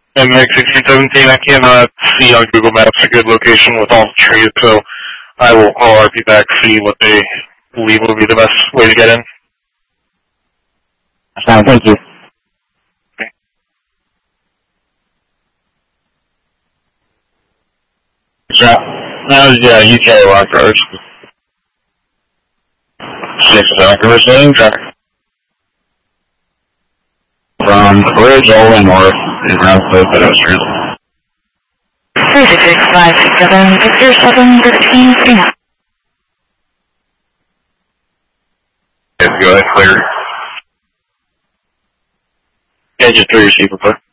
And Mike 1617, I cannot see on Google Maps a good location with all the trees, so I will call RP back, see what they believe will be the best way to get in. That's fine, thank you. Okay. So, that was UK Rock Road. 6 Accuracy, from Bridge all the way north and around the pedestrian. 3657 Victor 713 3. Go ahead, clear. Engine 3 receiver, please.